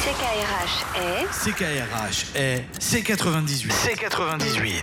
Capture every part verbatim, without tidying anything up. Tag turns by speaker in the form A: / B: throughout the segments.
A: C K R H est...
B: C K R H est C quatre-vingt-dix-huit.
C: C quatre-vingt-dix-huit.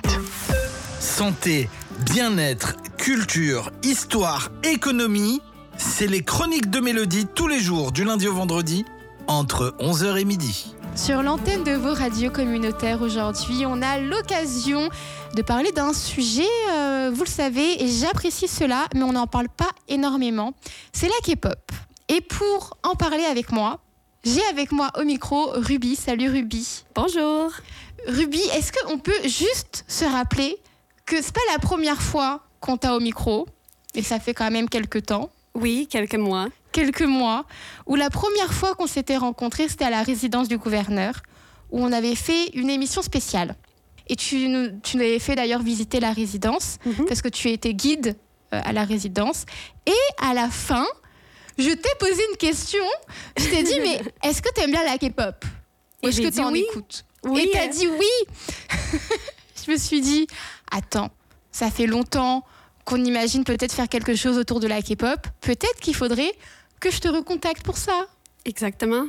B: Santé, bien-être, culture, histoire, économie, c'est les chroniques de Mélodie tous les jours du lundi au vendredi entre onze heures et midi.
D: Sur l'antenne de vos radios communautaires aujourd'hui, on a l'occasion de parler d'un sujet, euh, vous le savez, et j'apprécie cela, mais on n'en parle pas énormément. C'est la K-pop. Et pour en parler avec moi, j'ai avec moi au micro Ruby. Salut Ruby.
E: Bonjour.
D: Ruby, est-ce qu'on peut juste se rappeler que c'est pas la première fois qu'on t'a au micro, et ça fait quand même quelques temps.
E: Oui, quelques mois.
D: Quelques mois, où la première fois qu'on s'était rencontrés, c'était à la résidence du gouverneur, où on avait fait une émission spéciale. Et tu nous, tu nous avais fait d'ailleurs visiter la résidence, mm-hmm. parce que tu étais guide euh, à la résidence. Et à la fin, je t'ai posé une question. Je t'ai dit, mais est-ce que tu aimes bien la K-pop ?
E: Et
D: est-ce
E: j'ai
D: que
E: dit
D: tu en
E: oui.
D: écoutes ?
E: Oui.
D: Et tu as dit oui. Je me suis dit, attends, ça fait longtemps qu'on imagine peut-être faire quelque chose autour de la K-pop. Peut-être qu'il faudrait que je te recontacte pour ça.
E: Exactement.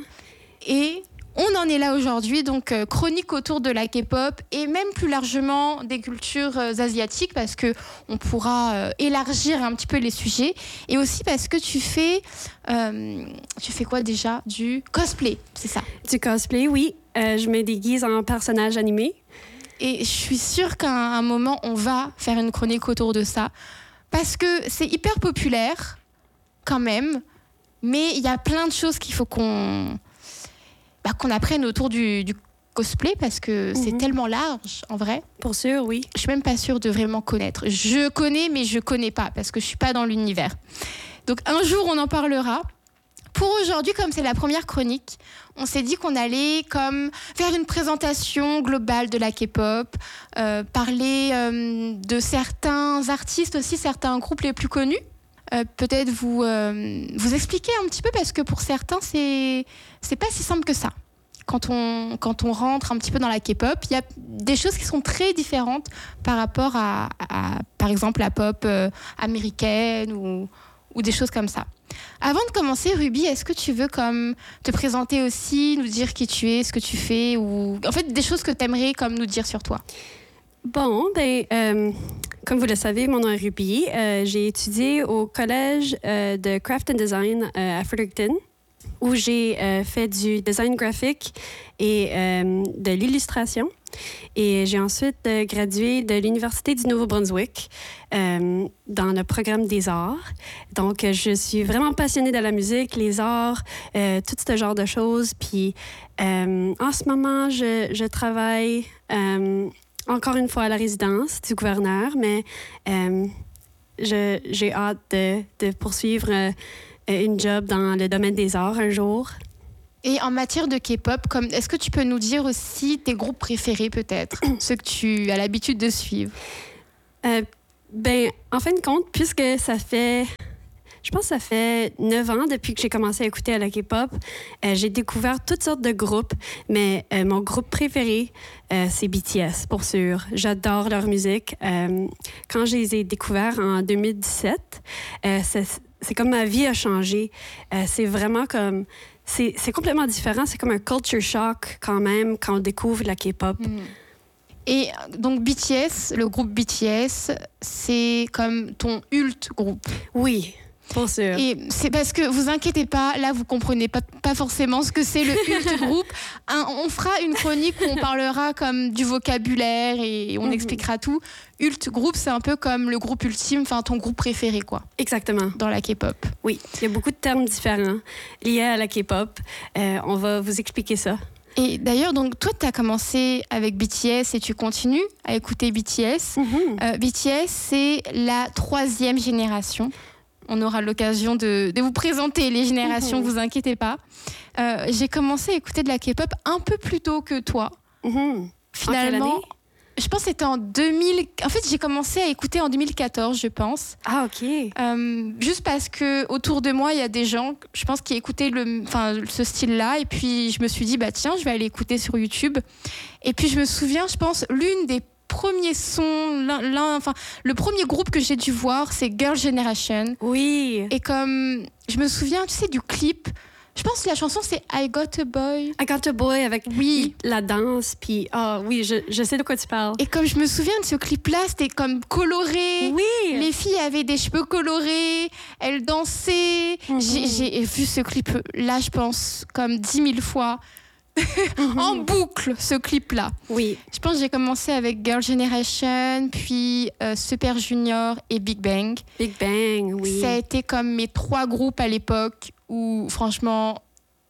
D: Et on en est là aujourd'hui, donc euh, chronique autour de la K-pop et même plus largement des cultures euh, asiatiques, parce qu'on pourra euh, élargir un petit peu les sujets. Et aussi parce que tu fais, euh, tu fais quoi déjà ? Du cosplay, c'est ça ?
E: Du cosplay, oui. Euh, je me déguise en personnage animé.
D: Et je suis sûre qu'à un moment, on va faire une chronique autour de ça. Parce que c'est hyper populaire, quand même. Mais il y a plein de choses qu'il faut qu'on, bah, qu'on apprenne autour du, du cosplay, parce que mm-hmm. c'est tellement large, en vrai.
E: Pour sûr, oui.
D: Je suis même pas sûre de vraiment connaître. Je connais, mais je connais pas, parce que je suis pas dans l'univers. Donc un jour, on en parlera. Pour aujourd'hui, comme c'est la première chronique, on s'est dit qu'on allait comme faire une présentation globale de la K-pop, euh, parler euh, de certains artistes aussi, certains groupes les plus connus. Euh, peut-être vous, euh, vous expliquer un petit peu, parce que pour certains, c'est, c'est pas si simple que ça. Quand on, quand on rentre un petit peu dans la K-pop, il y a des choses qui sont très différentes par rapport à, à par exemple, la pop euh, américaine ou, ou des choses comme ça. Avant de commencer, Ruby, est-ce que tu veux comme te présenter aussi, nous dire qui tu es, ce que tu fais, ou en fait des choses que tu aimerais comme nous dire sur toi?
E: Bon, ben, euh, comme vous le savez, mon nom est Ruby. Euh, j'ai étudié au collège euh, de Craft and Design euh, à Fredericton, où j'ai euh, fait du design graphique et euh, de l'illustration. Et j'ai ensuite euh, gradué de l'Université du Nouveau-Brunswick euh, dans le programme des arts. Donc, euh, je suis vraiment passionnée de la musique, les arts, euh, tout ce genre de choses. Puis, euh, en ce moment, je, je travaille euh, encore une fois à la résidence du gouverneur, mais euh, je, j'ai hâte de, de poursuivre euh, une job dans le domaine des arts un jour.
D: Et en matière de K-pop, comme, est-ce que tu peux nous dire aussi tes groupes préférés, peut-être, ceux que tu as l'habitude de suivre?
E: Euh, ben, en fin de compte, puisque ça fait, je pense que ça fait neuf ans depuis que j'ai commencé à écouter à la K-pop, euh, j'ai découvert toutes sortes de groupes, mais euh, mon groupe préféré, euh, c'est B T S, pour sûr. J'adore leur musique. Euh, quand je les ai découverts en deux mille dix-sept, euh, c'est, c'est comme ma vie a changé. Euh, c'est vraiment comme... C'est, c'est complètement différent. C'est comme un culture shock quand même quand on découvre la K-pop.
D: Mmh. Et donc B T S, le groupe B T S, c'est comme ton ult groupe.
E: Oui, pour sûr.
D: Et c'est parce que, vous inquiétez pas, là vous comprenez pas, pas forcément ce que c'est le ult groupe. Un, on fera une chronique où on parlera comme du vocabulaire et on mmh. expliquera tout. Ult groupe, c'est un peu comme le groupe ultime, enfin ton groupe préféré, quoi.
E: Exactement.
D: Dans la K-pop.
E: Oui, il y a beaucoup de termes différents liés à la K-pop. Euh, on va vous expliquer ça.
D: Et d'ailleurs, donc, toi, tu as commencé avec B T S et tu continues à écouter B T S. Mm-hmm. Euh, B T S, c'est la troisième génération. On aura l'occasion de, de vous présenter les générations, ne mm-hmm. vous inquiétez pas. Euh, j'ai commencé à écouter de la K-pop un peu plus tôt que toi.
E: Mm-hmm.
D: Finalement,
E: en quelle année?
D: Je pense que c'était en deux mille... En fait, j'ai commencé à écouter en deux mille quatorze, je pense.
E: Ah, OK.
D: Euh, juste parce que autour de moi, il y a des gens, je pense, qui écoutaient le, enfin, ce style-là. Et puis, je me suis dit, bah tiens, je vais aller écouter sur YouTube. Et puis, je me souviens, je pense, l'une des premiers sons, l'un, l'un, enfin, le premier groupe que j'ai dû voir, c'est Girl Generation.
E: Oui.
D: Et comme, je me souviens, tu sais, du clip... Je pense que la chanson, c'est I Got a Boy.
E: I Got a Boy avec
D: Oui.
E: la danse, puis ah oui, je, je sais de quoi tu parles.
D: Et comme je me souviens de ce clip-là, c'était comme coloré.
E: Oui.
D: Les filles avaient des cheveux colorés, elles dansaient.
E: Mhm.
D: J'ai, j'ai vu ce clip-là, je pense, comme dix mille fois. En boucle, ce clip-là.
E: Oui.
D: Je pense que j'ai commencé avec Girl Generation, puis euh, Super Junior et Big Bang.
E: Big Bang, oui.
D: Ça a été comme mes trois groupes à l'époque où, franchement,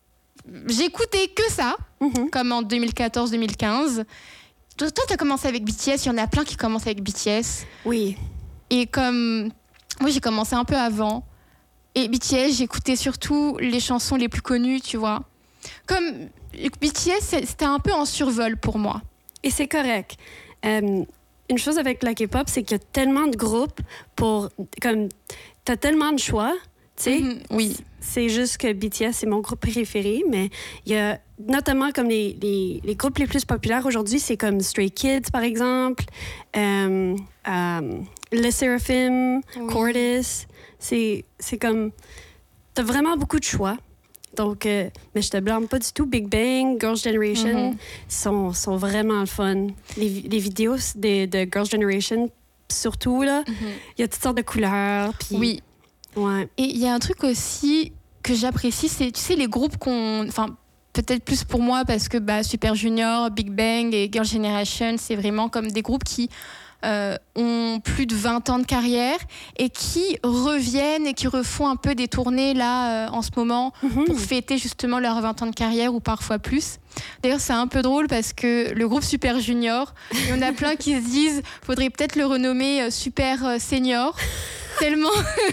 D: j'écoutais que ça,
E: Mhm.
D: comme en deux mille quatorze deux mille quinze. Toi, tu as commencé avec B T S, il y en a plein qui commencent avec B T S.
E: Oui.
D: Et comme moi, j'ai commencé un peu avant. Et B T S, j'écoutais surtout les chansons les plus connues, tu vois. Comme B T S, c'était un peu en survol pour moi.
E: Et c'est correct. Euh, une chose avec la K-pop, c'est qu'il y a tellement de groupes pour... Comme, t'as tellement de choix, tu sais.
D: Mhm, oui.
E: C'est juste que B T S, c'est mon groupe préféré, mais il y a notamment comme les, les, les groupes les plus populaires aujourd'hui, c'est comme Stray Kids, par exemple, euh, euh, Les Seraphim,
D: Oui.
E: Cordis. C'est, c'est comme... T'as vraiment beaucoup de choix. Donc, euh, mais je te blâme pas du tout. Big Bang, Girls' Generation
D: Mhm.
E: sont, sont vraiment le fun. Les, les vidéos de, de Girls' Generation, surtout, là, il
D: Mhm.
E: y a toutes sortes de couleurs. Puis,
D: Oui.
E: Ouais.
D: Et il y a un truc aussi que j'apprécie, c'est, tu sais, les groupes qu'on... Enfin, peut-être plus pour moi, parce que bah, Super Junior, Big Bang et Girl Generation, c'est vraiment comme des groupes qui euh, ont plus de vingt ans de carrière et qui reviennent et qui refont un peu des tournées, là, euh, en ce moment,
E: Mhm.
D: pour fêter justement leurs vingt ans de carrière ou parfois plus. D'ailleurs, c'est un peu drôle parce que le groupe Super Junior, il y en a plein qui se disent faudrait peut-être le renommer euh, Super euh, Senior, tellement.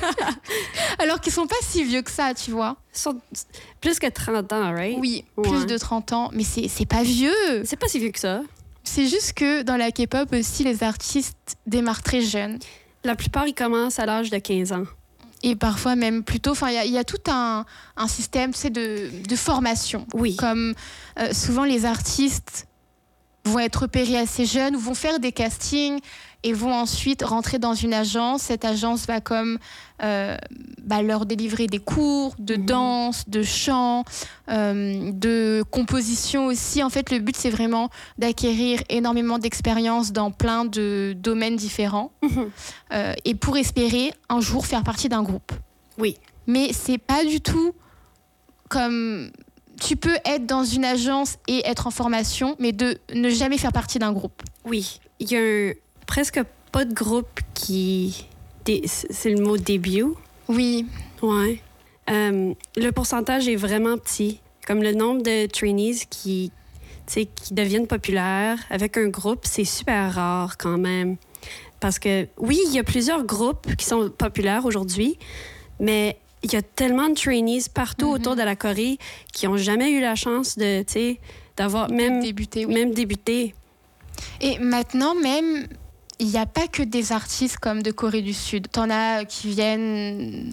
D: Alors qu'ils sont pas si vieux que ça, tu vois.
E: Ils sont plus que trente ans, right?
D: Oui,
E: Ouais.
D: plus de trente ans, mais c'est, c'est pas vieux.
E: C'est pas si vieux que ça.
D: C'est juste que dans la K-pop aussi, les artistes démarrent très jeunes.
E: La plupart, ils commencent à l'âge de quinze ans.
D: Et parfois même plus tôt. Enfin, il y a- il y, a tout un, un système, tu sais, de, de formation.
E: Oui.
D: Comme euh, souvent les artistes vont être repérés assez jeunes ou vont faire des castings et vont ensuite rentrer dans une agence. Cette agence va comme euh, bah, leur délivrer des cours de
E: Mhm.
D: danse, de chant, euh, de composition aussi. En fait, le but, c'est vraiment d'acquérir énormément d'expérience dans plein de domaines différents
E: Mhm.
D: euh, et pour espérer un jour faire partie d'un groupe.
E: Oui.
D: Mais c'est pas du tout comme... Tu peux être dans une agence et être en formation, mais de ne jamais faire partie d'un groupe.
E: Oui. Il y a un- presque pas de groupe qui... dé- C'est le mot début.
D: Oui,
E: Ouais. Euh, le pourcentage est vraiment petit. Comme le nombre de trainees qui, tu sais, qui deviennent populaires avec un groupe, c'est super rare quand même. Parce que, oui, il y a plusieurs groupes qui sont populaires aujourd'hui, mais il y a tellement de trainees partout
D: Mhm.
E: autour de la Corée qui n'ont jamais eu la chance de, tu sais, d'avoir même,
D: débuté, oui.
E: même débuté.
D: Et maintenant, même, il n'y a pas que des artistes comme de Corée du Sud. T'en as qui viennent